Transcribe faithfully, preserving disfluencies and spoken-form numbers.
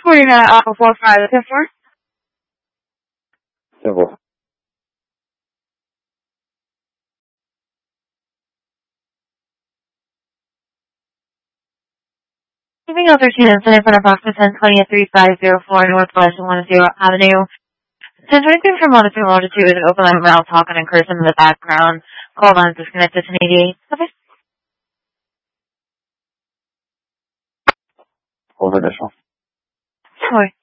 forty-nine Alpha four five, ten four. Simple. Moving on thirteen incident for approximately ten twenty at three five zero four Northwest one zero Avenue. ten twenty-three from Longitude Longitude with an open line mouth talking and cursing in the background. Call line disconnected to eighty-eight. Okay. Over initial. Sorry.